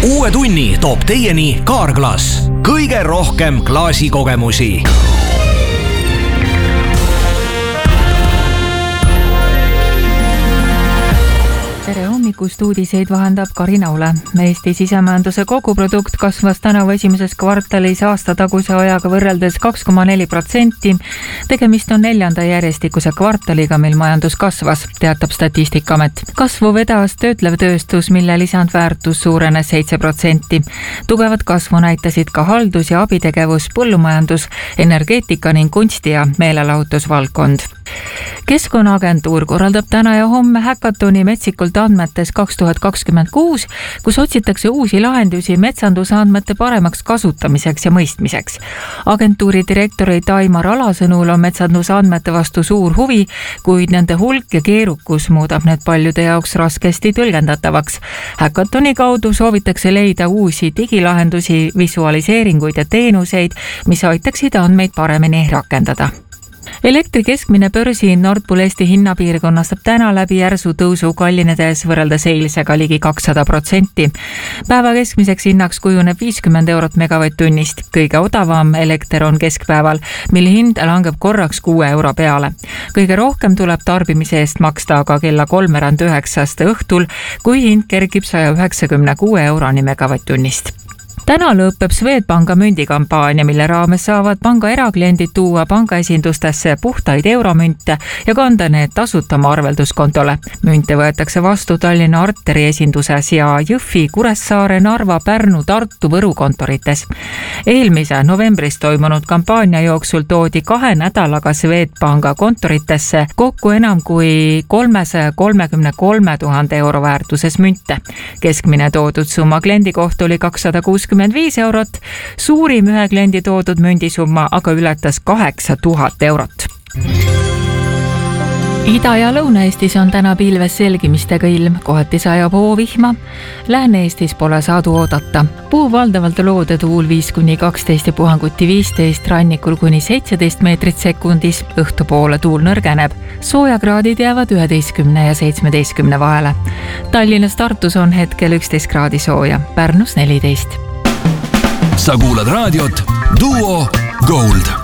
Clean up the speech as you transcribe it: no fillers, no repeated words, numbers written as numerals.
Uue tunni toob teieni Carglass. Kõige rohkem klaasikogemusi. Tere hommikust, uudiseid vahendab Karin Aule. Eesti sisemajanduse koguprodukt kasvas tänavu esimeses kvartalis aastataguse ajaga võrreldes 2,4%. Tegemist on 4. järjestikuse kvartaliga, mil majandus kasvas, teatab Statistikaamet. Kasvu vedas töötlev tööstus, mille lisandväärtus suurenes 7%. Tugevat kasvu näitasid ka haldus- ja abitegevus, põllumajandus, energeetika ning kunsti- ja meelelahutusvaldkond. Keskkonnaagentuur korraldab täna ja homme häkatoni metsikult andmetes 2026, kus otsitakse uusi lahendusi metsandusandmete paremaks kasutamiseks ja mõistmiseks. Agentuuri direktori Taimar Ala sõnul on metsandusandmete vastu suur huvi, kuid nende hulk ja keerukus muudab need paljude jaoks raskesti tõlgendatavaks. Häkatoni kaudu soovitakse leida uusi digilahendusi, visualiseeringuid ja teenuseid, mis aitaksid andmeid paremini rakendada. Elektri keskmine börsi Nord Pool Eesti hinnapiirkonnas saab täna läbi järsu tõusu kallinedes võrreldes eilsega ligi 200%. Päeva keskmiseks hinnaks kujuneb 50 eurot megavatt-tunnist. Kõige odavam elekter on keskpäeval, mille hind langeb korraks 6 euro peale. Kõige rohkem tuleb tarbimise eest maksta aga kella 3:09 õhtul, kui hind kergib 196 euroni megavatt-tunnist. Täna lõpeb Swedbanka mündikampaania, mille raames saavad panga erakliendid tuua pangaesindustesse puhtaid euromünte ja kanda need tasuta oma arvelduskontole. Münte võetakse vastu Tallinna Arteri esinduses ja Jõhvi, Kuressaare, Narva, Pärnu, Tartu, Võru kontorites. Eelmise novembris toimunud kampaania jooksul toodi 2 nädalaga Swedbanka kontoritesse kokku enam kui 333 000 euro väärtuses münte. Keskmine toodud summa kliendi kohta oli 265 eurot, suurim ühe kliendi toodud mündisumma aga ületas 8000 eurot. Ida- ja Lõuna-Eestis on täna pilves selgimistega ilm, kohati sajab hoovihma. Lääne-Eestis pole sadu oodata. Puu valdavalt loode tuul 5-12 ja puhanguti 15, rannikul kuni 17 meetrit sekundis, õhtupoole tuul nõrgeneb. Soojakraadid jäävad 11 ja 17 vahele. Tallinnas, Tartus on hetkel 11 kraadi sooja, Pärnus 14. Sa kuulad raadiot Duo Gold.